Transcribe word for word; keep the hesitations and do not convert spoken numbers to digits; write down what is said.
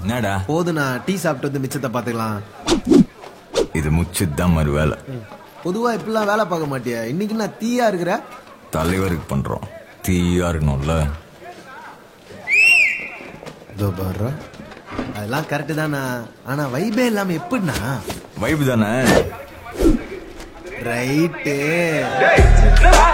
என்னடா போதுண்ணா, டீ சாப்பிட்டு வந்து மிச்சத்தை பாத்துக்கலாம். இது முச்சுதான் மறு வேலை. பொதுவா இப்படிலாம் வேலை பார்க்க மாட்டியா? இன்னைக்கு நான் தீயா இருக்கிற. தலைவருக்கு பண்றோம், தீயா இருக்கணும்ல. அதெல்லாம் கரெக்டு தானா, ஆனா வைபே இல்லாம எப்படின்னா? வைப் தானே. ரைட்டு.